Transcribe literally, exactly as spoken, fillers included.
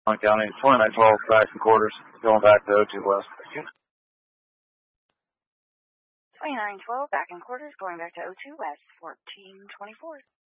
Mon County, twenty-nine twelve, back and quarters, going back to O two West. twenty-nine twelve, back and quarters, going back to O two West, fourteen twenty-four.